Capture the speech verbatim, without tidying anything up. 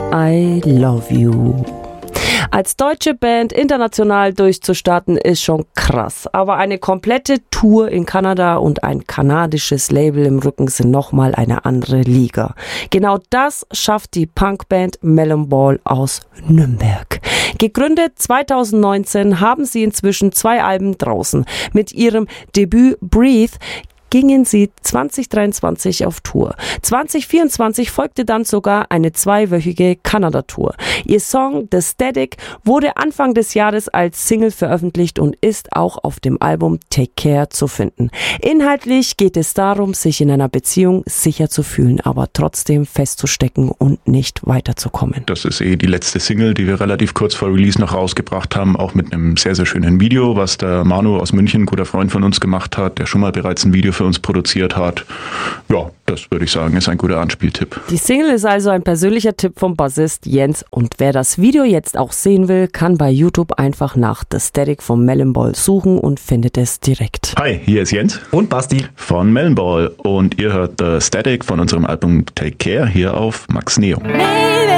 I Love You. Als deutsche Band international durchzustarten ist schon krass, aber eine komplette Tour in Kanada und ein kanadisches Label im Rücken sind nochmal eine andere Liga. Genau das schafft die Punkband Melon Ball aus Nürnberg. Gegründet zweitausendneunzehn haben sie inzwischen zwei Alben draußen. Mit ihrem Debüt Breathe gingen sie zwanzig dreiundzwanzig auf Tour. zwanzig vierundzwanzig folgte dann sogar eine zweiwöchige Kanada-Tour. Ihr Song The Static wurde Anfang des Jahres als Single veröffentlicht und ist auch auf dem Album Take Care zu finden. Inhaltlich geht es darum, sich in einer Beziehung sicher zu fühlen, aber trotzdem festzustecken und nicht weiterzukommen. Das ist eh die letzte Single, die wir relativ kurz vor Release noch rausgebracht haben, auch mit einem sehr, sehr schönen Video, was der Manu aus München, ein guter Freund von uns, gemacht hat, der schon mal bereits ein Video für uns produziert hat. Ja, das würde ich sagen, ist ein guter Anspieltipp. Die Single ist also ein persönlicher Tipp vom Bassist Jens und wer das Video jetzt auch sehen will, kann bei YouTube einfach nach The Static von Melon Ball suchen und findet es direkt. Hi, hier ist Jens und Basti von Melon Ball und ihr hört The Static von unserem Album Take Care hier auf Max Neo.